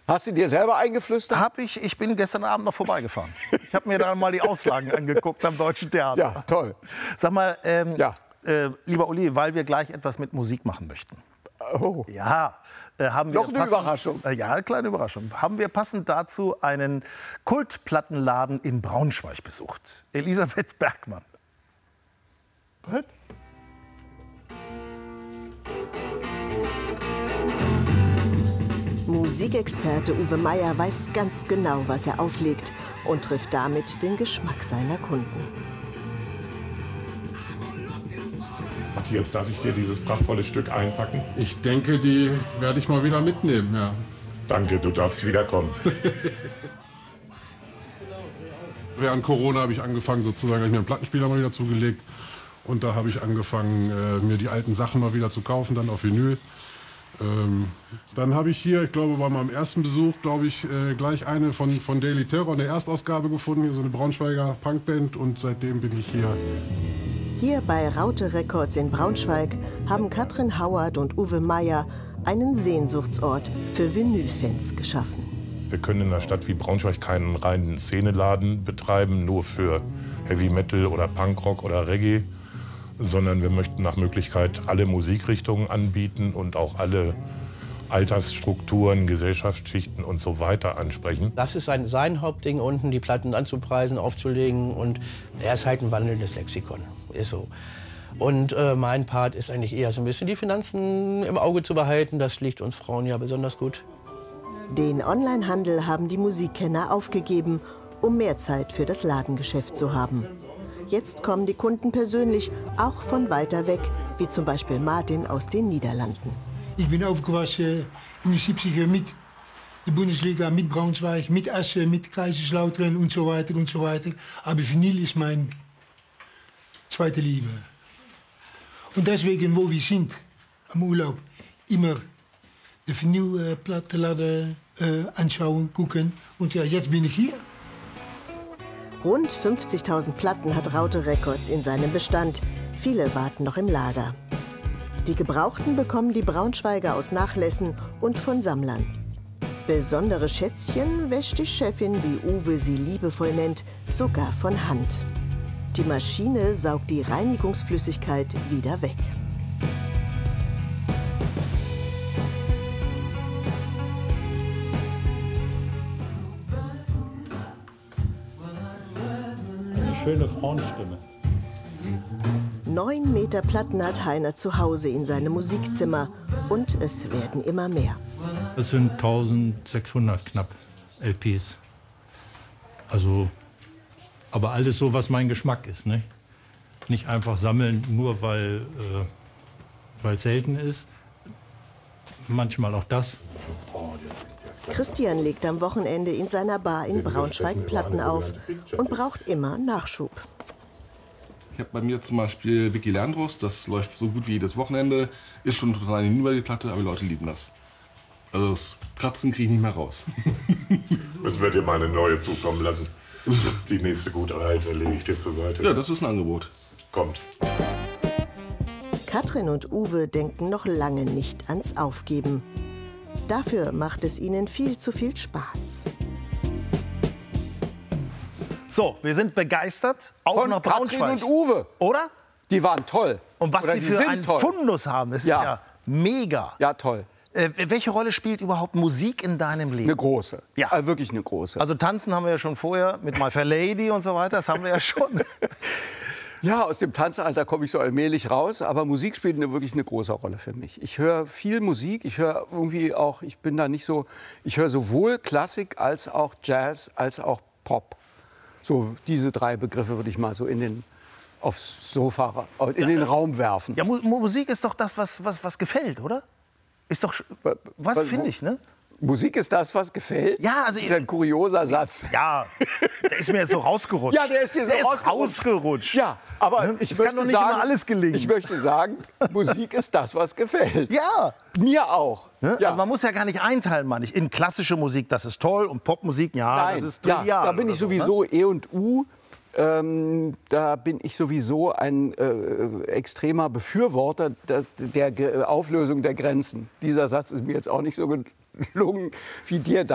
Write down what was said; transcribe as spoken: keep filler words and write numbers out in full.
Hast du dir selber eingeflüstert? Hab ich. Ich bin gestern Abend noch vorbeigefahren. Ich habe mir dann mal die Auslagen angeguckt am Deutschen Theater. Ja, toll. Sag mal, ähm, ja. äh, lieber Uli, weil wir gleich etwas mit Musik machen möchten. Oh. Ja. Äh, haben wir Noch eine passend, Überraschung. Äh, ja, eine kleine Überraschung. Haben wir passend dazu einen Kultplattenladen in Braunschweig besucht. Elisabeth Bergmann. Was? Musikexperte Uwe Meier weiß ganz genau, was er auflegt und trifft damit den Geschmack seiner Kunden. Matthias, darf ich dir dieses prachtvolle Stück einpacken? Ich denke, die werde ich mal wieder mitnehmen, ja. Danke, du darfst wiederkommen. Während Corona habe ich angefangen, sozusagen, habe ich mir einen Plattenspieler mal wieder zugelegt. Und da habe ich angefangen, äh, mir die alten Sachen mal wieder zu kaufen, dann auf Vinyl. Ähm, dann habe ich hier, ich glaube, bei meinem ersten Besuch, glaube ich, äh, gleich eine von, von Daily Terror, eine Erstausgabe gefunden, hier so eine Braunschweiger Punkband. Und seitdem bin ich hier. Hier bei Raute Records in Braunschweig haben Katrin Hauert und Uwe Meier einen Sehnsuchtsort für Vinylfans geschaffen. Wir können in einer Stadt wie Braunschweig keinen reinen Szeneladen betreiben, nur für Heavy Metal oder Punkrock oder Reggae, sondern wir möchten nach Möglichkeit alle Musikrichtungen anbieten und auch alle Altersstrukturen, Gesellschaftsschichten und so weiter ansprechen. Das ist sein, sein Hauptding, unten die Platten anzupreisen, aufzulegen. Und er ist halt ein wandelndes Lexikon, ist so. Und äh, mein Part ist eigentlich eher so ein bisschen die Finanzen im Auge zu behalten. Das liegt uns Frauen ja besonders gut. Den Onlinehandel haben die Musikkenner aufgegeben, um mehr Zeit für das Ladengeschäft zu haben. Jetzt kommen die Kunden persönlich, auch von weiter weg, wie zum Beispiel Martin aus den Niederlanden. Ich bin aufgewachsen in den siebziger mit der Bundesliga, mit Braunschweig, mit Assen, mit Kaiserslautern und so weiter und so weiter. Aber Vinyl ist meine zweite Liebe. Und deswegen, wo wir sind, am Urlaub, immer die Vinylplattenladen äh, anschauen, gucken. Und ja, jetzt bin ich hier. Rund fünfzigtausend Platten hat Raute Records in seinem Bestand. Viele warten noch im Lager. Die Gebrauchten bekommen die Braunschweiger aus Nachlässen und von Sammlern. Besondere Schätzchen wäscht die Chefin, wie Uwe sie liebevoll nennt, sogar von Hand. Die Maschine saugt die Reinigungsflüssigkeit wieder weg. Eine schöne Frauenstimme. Neun Meter Platten hat Heiner zu Hause in seinem Musikzimmer. Und es werden immer mehr. Das sind eintausendsechshundert knapp L Ps. Also, aber alles so, was mein Geschmack ist. Ne? Nicht einfach sammeln, nur weil äh, es selten ist. Manchmal auch das. Christian legt am Wochenende in seiner Bar in Braunschweig Platten auf und braucht immer Nachschub. Ich habe bei mir zum Beispiel Vicky Leandros, das läuft so gut wie jedes Wochenende, ist schon total hinüber die Platte, aber die Leute lieben das. Also das Kratzen kriege ich nicht mehr raus. Müssen wir dir mal eine neue zukommen lassen. Die nächste gute alte lege ich dir zur Seite. Ja, das ist ein Angebot. Kommt. Katrin und Uwe denken noch lange nicht ans Aufgeben. Dafür macht es ihnen viel zu viel Spaß. So, wir sind begeistert. Auf Von nach Katrin Braunschweig. und Uwe. Oder? Die waren toll. Und was Oder sie die für sind einen toll. Fundus haben, das Ja. ist ja mega. Ja, toll. Äh, welche Rolle spielt überhaupt Musik in deinem Leben? Eine große. Ja. Also wirklich eine große. Also tanzen haben wir ja schon vorher mit My Fair Lady und so weiter, das haben wir ja schon. Ja, aus dem Tanzalter komme ich so allmählich raus, aber Musik spielt eine, wirklich eine große Rolle für mich. Ich höre viel Musik, ich höre irgendwie auch, ich bin da nicht so, ich höre sowohl Klassik als auch Jazz als auch Pop. So diese drei Begriffe würde ich mal so in den, aufs Sofa, in den Raum werfen. Ja, Mu Musik ist doch das, was, was, was gefällt, oder? Ist doch, was finde ich, ne? Musik ist das, was gefällt? Ja, also das ist ein kurioser Satz. Ja, der ist mir jetzt so rausgerutscht. Ja, der ist dir so der rausgerutscht. Ist rausgerutscht. Ja, aber ich es möchte kann doch nicht sagen, immer alles gelingen. Ich möchte sagen, Musik ist das, was gefällt. Ja. Mir auch. Ne? Ja. Also man muss ja gar nicht einteilen, meine ich. In klassische Musik, das ist toll, und Popmusik, ja, Nein, das ist ja, trivial. da bin ich so, sowieso ne? E und U. Ähm, da bin ich sowieso ein äh, extremer Befürworter der, der Auflösung der Grenzen. Dieser Satz ist mir jetzt auch nicht so gelungen wie dir.